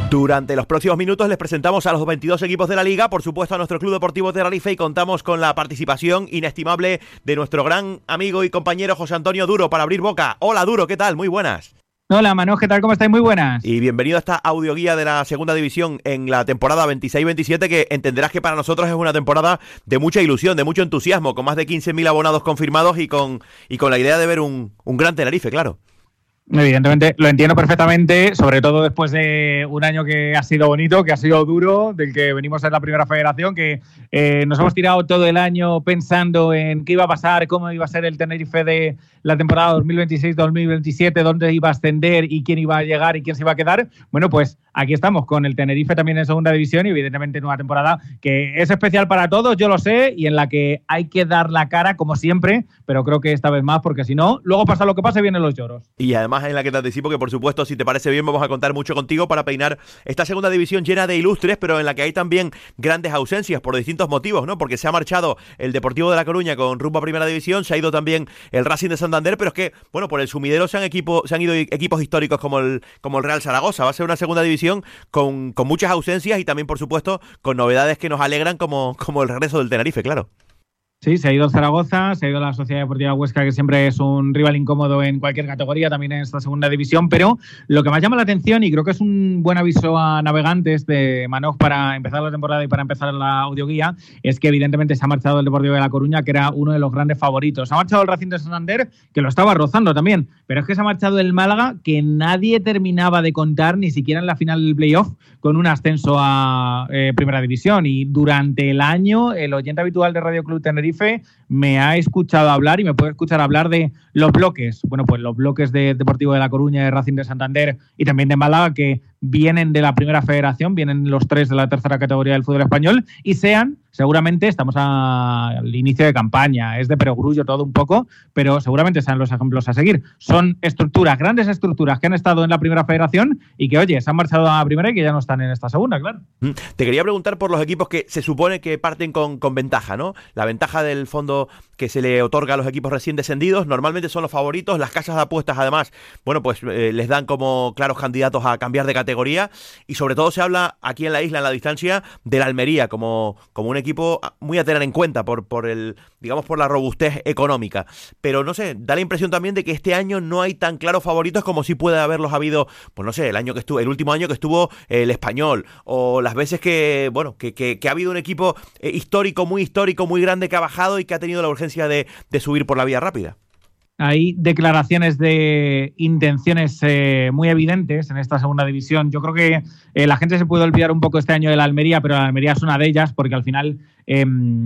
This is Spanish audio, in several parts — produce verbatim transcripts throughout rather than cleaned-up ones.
Durante los próximos minutos les presentamos a los veintidós equipos de la Liga, por supuesto a nuestro Club Deportivo Tenerife, y contamos con la participación inestimable de nuestro gran amigo y compañero José Antonio Duro para abrir boca. Hola Duro, ¿qué tal? Muy buenas. Hola Manu, ¿qué tal? ¿Cómo estáis? Muy buenas. Y bienvenido a esta audioguía de la segunda división en la temporada veintiséis veintisiete, que entenderás que para nosotros es una temporada de mucha ilusión, de mucho entusiasmo, con más de quince mil abonados confirmados y con, y con la idea de ver un, un gran Tenerife, claro. Evidentemente, lo entiendo perfectamente, sobre todo después de un año que ha sido bonito, que ha sido duro, del que venimos en la primera federación, que eh, nos hemos tirado todo el año pensando en qué iba a pasar, cómo iba a ser el Tenerife de la temporada dos mil veintiséis dos mil veintisiete, dónde iba a ascender y quién iba a llegar y quién se iba a quedar. Bueno, pues aquí estamos con el Tenerife también en segunda división y evidentemente en una temporada que es especial para todos, yo lo sé, y en la que hay que dar la cara como siempre, pero creo que esta vez más, porque si no, luego pasa lo que pase, vienen los lloros. Y además en la que te anticipo que, por supuesto, si te parece bien, vamos a contar mucho contigo para peinar esta segunda división llena de ilustres, pero en la que hay también grandes ausencias por distintos motivos, ¿no? Porque se ha marchado el Deportivo de La Coruña con rumbo a primera división, se ha ido también el Racing de Santander, pero es que, bueno, por el sumidero se han, equipo, se han ido equipos históricos como el, como el Real Zaragoza. Va a ser una segunda división con, con muchas ausencias y también, por supuesto, con novedades que nos alegran como, como el regreso del Tenerife, claro. Sí, se ha ido Zaragoza, se ha ido la Sociedad Deportiva Huesca, que siempre es un rival incómodo en cualquier categoría, también en esta segunda división, pero lo que más llama la atención, y creo que es un buen aviso a navegantes de Manoj para empezar la temporada y para empezar la audioguía, es que evidentemente se ha marchado el Deportivo de La Coruña, que era uno de los grandes favoritos. Se ha marchado el Racing de Santander, que lo estaba rozando también, pero es que se ha marchado el Málaga, que nadie terminaba de contar, ni siquiera en la final del playoff, con un ascenso a eh, primera división. Y durante el año, el oyente habitual de Radio Club Tenerife me ha escuchado hablar y me puede escuchar hablar de los bloques. Bueno, pues los bloques de Deportivo de La Coruña, de Racing de Santander y también de Málaga, que vienen de la primera federación, vienen los tres de la tercera categoría del fútbol español y sean, seguramente, estamos a, al inicio de campaña, es de perogrullo todo un poco, pero seguramente sean los ejemplos a seguir. Son estructuras, grandes estructuras que han estado en la primera federación y que, oye, se han marchado a la primera y que ya no están en esta segunda, claro. Te quería preguntar por los equipos que se supone que parten con, con ventaja, ¿no? La ventaja del fondo que se le otorga a los equipos recién descendidos, normalmente son los favoritos, las casas de apuestas además, bueno, pues eh, les dan como claros candidatos a cambiar de categoría, y sobre todo se habla aquí en la isla, en la distancia, de la Almería como, como un equipo muy a tener en cuenta por, por el, digamos, por la robustez económica. Pero no sé, da la impresión también de que este año no hay tan claros favoritos como si puede haberlos habido, pues no sé, el año que estuvo, el último año que estuvo el Español, o las veces que, bueno, que, que, que ha habido un equipo eh, histórico, muy histórico, muy grande, que ha bajado y que ha tenido la urgencia de, de subir por la vía rápida. Hay declaraciones de intenciones eh, muy evidentes en esta segunda división. Yo creo que eh, la gente se puede olvidar un poco este año de la Almería, pero la Almería es una de ellas porque al final eh,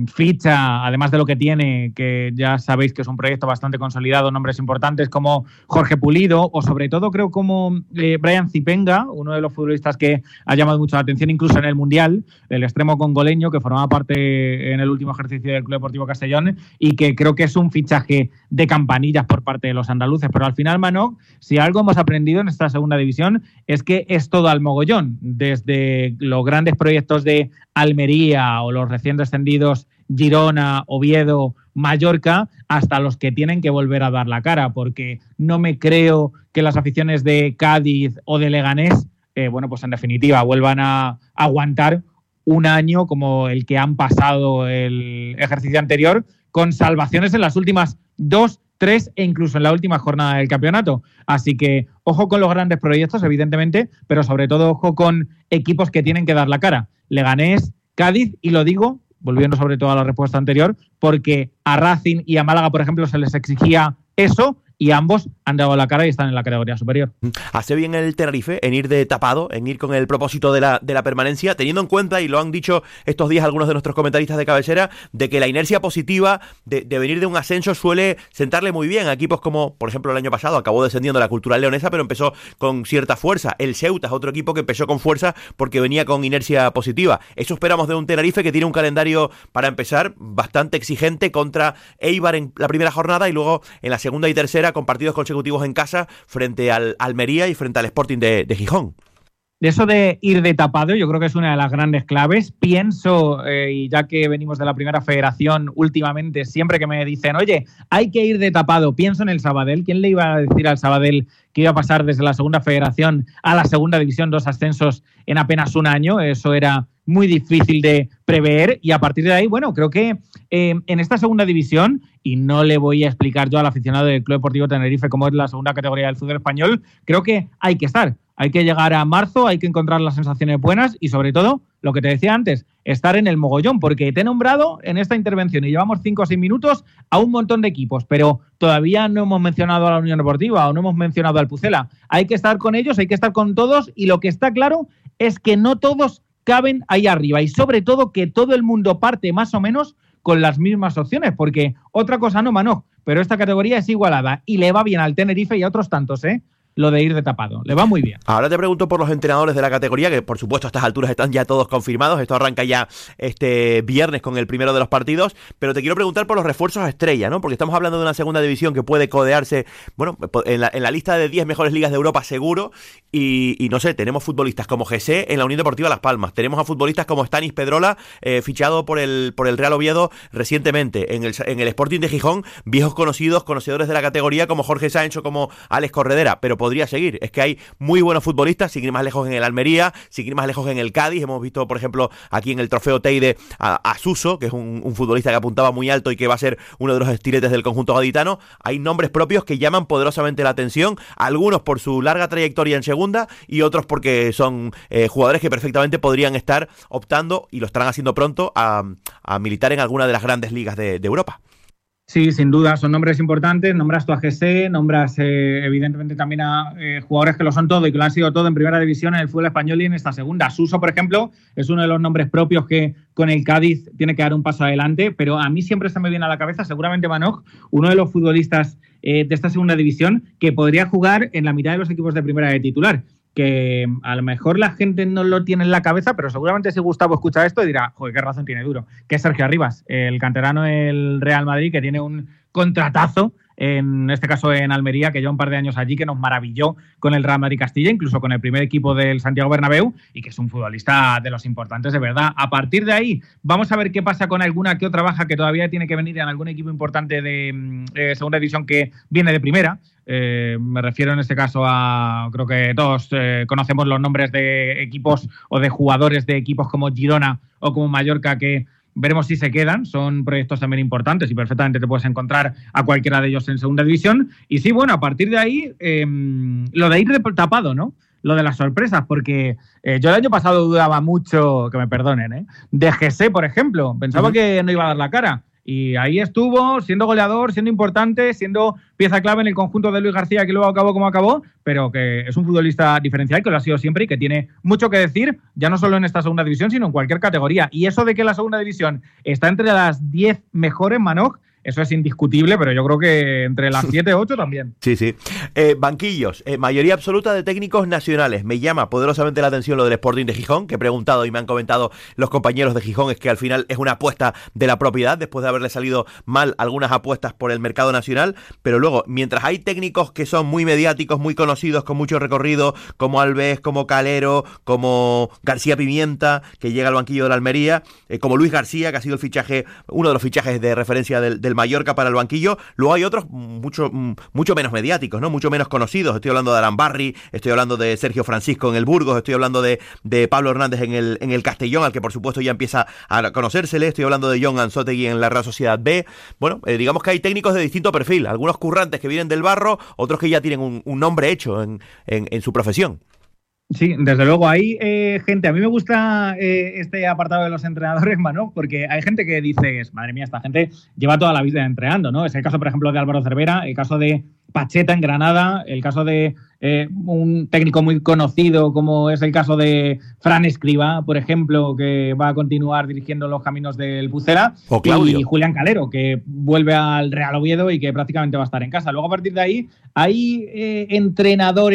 ficha, además de lo que tiene, que ya sabéis que es un proyecto bastante consolidado, nombres importantes como Jorge Pulido o sobre todo creo como eh, Brian Zipenga, uno de los futbolistas que ha llamado mucho la atención incluso en el Mundial, el extremo congoleño que formaba parte en el último ejercicio del Club Deportivo Castellón y que creo que es un fichaje de campanilla por parte de los andaluces, pero al final, Mano, si algo hemos aprendido en esta segunda división es que es todo al mogollón, desde los grandes proyectos de Almería o los recién descendidos Girona, Oviedo, Mallorca, hasta los que tienen que volver a dar la cara, porque no me creo que las aficiones de Cádiz o de Leganés, eh, bueno, pues en definitiva, vuelvan a aguantar un año como el que han pasado el ejercicio anterior, con salvaciones en las últimas dos, tres e incluso en la última jornada del campeonato. Así que ojo con los grandes proyectos, evidentemente, pero sobre todo ojo con equipos que tienen que dar la cara. Leganés, Cádiz, y lo digo, volviendo sobre todo a la respuesta anterior, porque a Racing y a Málaga, por ejemplo, se les exigía eso y ambos han dado la cara y están en la categoría superior. Hace bien el Tenerife en ir de tapado, en ir con el propósito de la, de la permanencia, teniendo en cuenta, y lo han dicho estos días algunos de nuestros comentaristas de cabecera, de que la inercia positiva de, de venir de un ascenso suele sentarle muy bien a equipos como, por ejemplo, el año pasado acabó descendiendo la Cultural Leonesa, pero empezó con cierta fuerza. El Ceuta es otro equipo que empezó con fuerza porque venía con inercia positiva. Eso esperamos de un Tenerife que tiene un calendario, para empezar, bastante exigente contra Eibar en la primera jornada y luego en la segunda y tercera con partidos consecutivos en casa frente al Almería y frente al Sporting de, de Gijón. De eso de ir de tapado, yo creo que es una de las grandes claves. Pienso, eh, y ya que venimos de la primera federación últimamente, siempre que me dicen, oye, hay que ir de tapado, pienso en el Sabadell. ¿Quién le iba a decir al Sabadell que iba a pasar desde la segunda federación a la segunda división, dos ascensos en apenas un año? Eso era muy difícil de prever y a partir de ahí, bueno, creo que eh, en esta segunda división, y no le voy a explicar yo al aficionado del Club Deportivo Tenerife cómo es la segunda categoría del fútbol español, creo que hay que estar. Hay que llegar a marzo, hay que encontrar las sensaciones buenas y, sobre todo, lo que te decía antes, estar en el mogollón, porque te he nombrado en esta intervención y llevamos cinco o seis minutos a un montón de equipos, pero todavía no hemos mencionado a la Unión Deportiva o no hemos mencionado al Pucela. Hay que estar con ellos, hay que estar con todos y lo que está claro es que no todos caben ahí arriba y, sobre todo, que todo el mundo parte más o menos con las mismas opciones, porque otra cosa no, Manoj, pero esta categoría es igualada y le va bien al Tenerife y a otros tantos, ¿eh? Lo de ir de tapado. Le va muy bien. Ahora te pregunto por los entrenadores de la categoría, que por supuesto a estas alturas están ya todos confirmados. Esto arranca ya este viernes con el primero de los partidos, pero te quiero preguntar por los refuerzos estrella, ¿no? Porque estamos hablando de una segunda división que puede codearse, bueno, en la, en la lista de diez mejores ligas de Europa seguro, y, y no sé, tenemos futbolistas como Jesse en la Unión Deportiva Las Palmas, tenemos a futbolistas como Stanis Pedrola, eh, fichado por el, por el Real Oviedo recientemente, en el, en el Sporting de Gijón, viejos conocidos, conocedores de la categoría como Jorge Sáenz o como Alex Corredera, pero podría seguir. Es que hay muy buenos futbolistas, sin ir más lejos en el Almería, sin ir más lejos en el Cádiz. Hemos visto, por ejemplo, aquí en el Trofeo Teide a, a Suso, que es un, un futbolista que apuntaba muy alto y que va a ser uno de los estiletes del conjunto gaditano. Hay nombres propios que llaman poderosamente la atención, algunos por su larga trayectoria en segunda y otros porque son eh, jugadores que perfectamente podrían estar optando, y lo estarán haciendo pronto, a, a militar en alguna de las grandes ligas de, de Europa. Sí, sin duda, son nombres importantes. Nombras tú a G C, nombras eh, evidentemente también a eh, jugadores que lo son todo y que lo han sido todo en primera división, en el fútbol español y en esta segunda. Suso, por ejemplo, es uno de los nombres propios que con el Cádiz tiene que dar un paso adelante, pero a mí siempre se me viene a la cabeza, seguramente Manoj, uno de los futbolistas eh, de esta segunda división que podría jugar en la mitad de los equipos de primera de titular, que a lo mejor la gente no lo tiene en la cabeza, pero seguramente si Gustavo escucha esto dirá, joder, qué razón tiene Duro, que es Sergio Arribas, el canterano del Real Madrid, que tiene un contratazo, en este caso en Almería, que lleva un par de años allí, que nos maravilló con el Real Madrid Castilla, incluso con el primer equipo del Santiago Bernabéu, y que es un futbolista de los importantes de verdad. A partir de ahí, vamos a ver qué pasa con alguna que otra baja que todavía tiene que venir en algún equipo importante de eh, segunda división que viene de primera. Eh, me refiero en este caso a, creo que todos eh, conocemos los nombres de equipos o de jugadores de equipos como Girona o como Mallorca, que veremos si se quedan. Son proyectos también importantes y perfectamente te puedes encontrar a cualquiera de ellos en segunda división. Y sí, bueno, a partir de ahí, eh, lo de ir de tapado, ¿no? Lo de las sorpresas, porque eh, yo el año pasado dudaba mucho, que me perdonen, ¿eh? de G C, por ejemplo. Pensaba uh-huh. que no iba a dar la cara. Y ahí estuvo, siendo goleador, siendo importante, siendo pieza clave en el conjunto de Luis García, que luego acabó como acabó, pero que es un futbolista diferencial, que lo ha sido siempre y que tiene mucho que decir, ya no solo en esta segunda división, sino en cualquier categoría. Y eso de que la segunda división está entre las diez mejores, Manoj, eso es indiscutible, pero yo creo que entre las siete o ocho también. Sí, sí. Eh, banquillos, eh, mayoría absoluta de técnicos nacionales. Me llama poderosamente la atención lo del Sporting de Gijón, que he preguntado y me han comentado los compañeros de Gijón, es que al final es una apuesta de la propiedad, después de haberle salido mal algunas apuestas por el mercado nacional, pero luego, mientras hay técnicos que son muy mediáticos, muy conocidos, con mucho recorrido, como Alves, como Calero, como García Pimienta, que llega al banquillo de la Almería, eh, como Luis García, que ha sido el fichaje, uno de los fichajes de referencia del, del Mallorca para el banquillo. Luego hay otros mucho, mucho menos mediáticos, ¿no? Mucho menos conocidos. Estoy hablando de Arambarri, estoy hablando de Sergio Francisco en el Burgos, estoy hablando de, de Pablo Hernández en el, en el Castellón, al que por supuesto ya empieza a conocérsele. Estoy hablando de John Anzotegui en la Real Sociedad B. Bueno, eh, digamos que hay técnicos de distinto perfil, algunos currantes que vienen del barro, otros que ya tienen un, un nombre hecho en, en, en su profesión. Sí, desde luego, hay eh, gente, a mí me gusta eh, este apartado de los entrenadores, Manu, porque hay gente que dice, madre mía, esta gente lleva toda la vida entrenando, ¿no? Es el caso, por ejemplo, de Álvaro Cervera, el caso de Pacheta en Granada, el caso de eh, un técnico muy conocido como es el caso de Fran Escribá, por ejemplo, que va a continuar dirigiendo los caminos del Pucela, o Claudio. Y Julián Calero, que vuelve al Real Oviedo y que prácticamente va a estar en casa. Luego, a partir de ahí, hay eh, entrenadores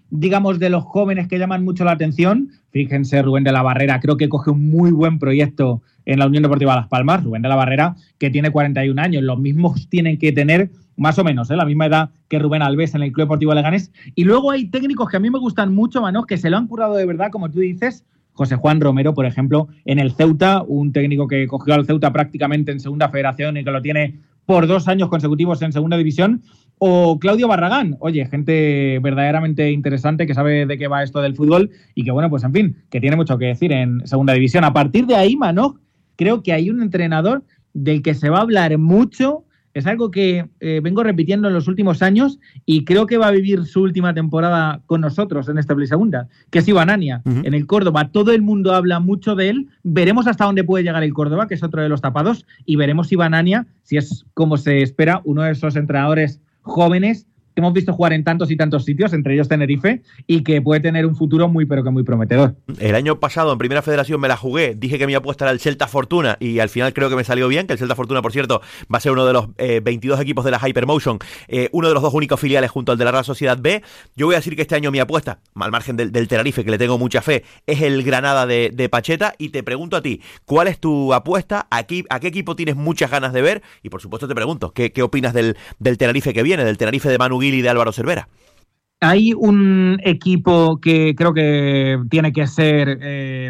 digamos, de los jóvenes que llaman mucho la atención. Fíjense, Rubén de la Barrera, creo que coge un muy buen proyecto en la Unión Deportiva Las Palmas. Rubén de la Barrera, que tiene cuarenta y un años, los mismos tienen que tener más o menos, ¿eh? la misma edad que Rubén Alves en el Club Deportivo Leganés. Y luego hay técnicos que a mí me gustan mucho, Manoj, que se lo han currado de verdad, como tú dices. José Juan Romero, por ejemplo, en el Ceuta, un técnico que cogió al Ceuta prácticamente en segunda federación y que lo tiene por dos años consecutivos en segunda división. O Claudio Barragán, oye, gente verdaderamente interesante que sabe de qué va esto del fútbol y que, bueno, pues en fin, que tiene mucho que decir en segunda división. A partir de ahí, Manoj, creo que hay un entrenador del que se va a hablar mucho. Es algo que eh, vengo repitiendo en los últimos años y creo que va a vivir su última temporada con nosotros en esta Play Segunda, que es Iván Ania, uh-huh. en el Córdoba. Todo el mundo habla mucho de él. Veremos hasta dónde puede llegar el Córdoba, que es otro de los tapados, y veremos Iván Ania, si es como se espera, uno de esos entrenadores jóvenes que hemos visto jugar en tantos y tantos sitios, entre ellos Tenerife, y que puede tener un futuro muy, pero que muy prometedor. El año pasado en Primera Federación me la jugué, dije que mi apuesta era el Celta Fortuna y al final creo que me salió bien, que el Celta Fortuna, por cierto, va a ser uno de los eh, veintidós equipos de la Hypermotion, eh, uno de los dos únicos filiales junto al de la Real Sociedad B. Yo voy a decir que este año mi apuesta, al margen del, del Tenerife, que le tengo mucha fe, es el Granada de, de Pacheta, y te pregunto a ti, ¿cuál es tu apuesta? ¿A qué, a qué equipo tienes muchas ganas de ver? Y por supuesto te pregunto, ¿qué, qué opinas del, del Tenerife que viene, del Tenerife de Manu Gil y de Álvaro Cervera? Hay un equipo que creo que tiene que ser eh,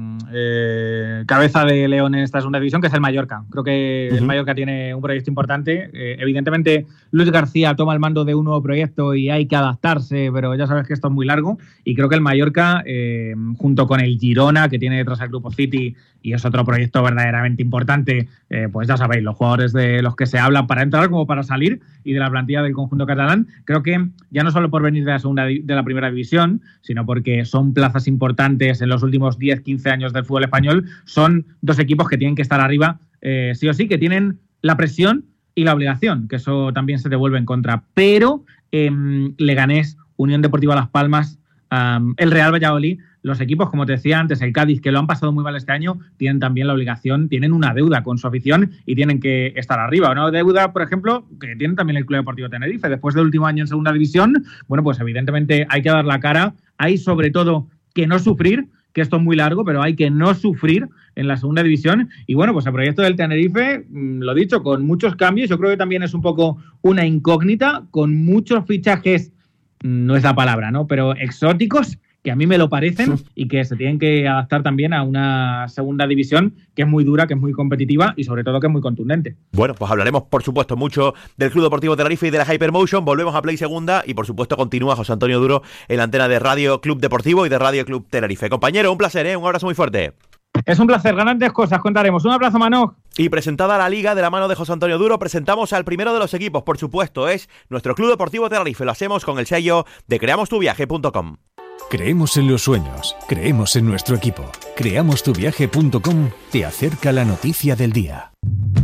eh, cabeza de león en esta segunda división, que es el Mallorca. Creo que uh-huh. el Mallorca tiene un proyecto importante. Eh, evidentemente, Luis García toma el mando de un nuevo proyecto y hay que adaptarse, pero ya sabes que esto es muy largo. Y creo que el Mallorca, eh, junto con el Girona, que tiene detrás el Grupo City, y es otro proyecto verdaderamente importante, eh, pues ya sabéis, los jugadores de los que se hablan para entrar como para salir, y de la plantilla del conjunto catalán, creo que ya no solo por venir de la segunda de la primera división, sino porque son plazas importantes en los últimos diez quince años del fútbol español, son dos equipos que tienen que estar arriba, eh, sí o sí, que tienen la presión y la obligación, que eso también se devuelve en contra. Pero eh, Leganés, Unión Deportiva Las Palmas, um, el Real Valladolid, los equipos, como te decía antes, el Cádiz, que lo han pasado muy mal este año, tienen también la obligación, tienen una deuda con su afición y tienen que estar arriba. Una deuda, por ejemplo, que tiene también el Club Deportivo Tenerife. Después del último año en segunda división, bueno, pues evidentemente hay que dar la cara. Hay sobre todo que no sufrir, que esto es muy largo, pero hay que no sufrir en la segunda división. Y bueno, pues el proyecto del Tenerife, lo dicho, con muchos cambios. Yo creo que también es un poco una incógnita, con muchos fichajes, no es la palabra, ¿no? Pero exóticos, que a mí me lo parecen y que se tienen que adaptar también a una segunda división que es muy dura, que es muy competitiva y sobre todo que es muy contundente. Bueno, pues hablaremos por supuesto mucho del Club Deportivo Tenerife y de la Hypermotion. Volvemos a Play Segunda y por supuesto continúa José Antonio Duro en la antena de Radio Club Deportivo y de Radio Club Tenerife. Compañero, un placer, ¿eh? Un abrazo muy fuerte. Es un placer, grandes cosas contaremos. Un abrazo, Manoj. Y presentada la Liga de la mano de José Antonio Duro, presentamos al primero de los equipos, por supuesto, es nuestro Club Deportivo Tenerife. Lo hacemos con el sello de creamos tu viaje punto com. Creemos en los sueños, creemos en nuestro equipo. creamos tu viaje punto com te acerca la noticia del día.